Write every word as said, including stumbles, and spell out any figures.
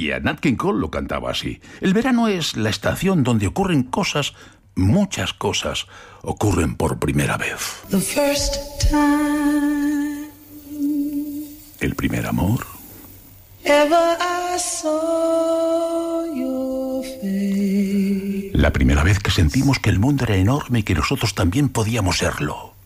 maravilla. Nat King Cole lo cantaba así. El verano es la estación donde ocurren cosas, muchas cosas, ocurren por primera vez. The first time El primer amor. ever I saw your face. La primera vez que sentimos que el mundo era enorme y que nosotros también podíamos serlo.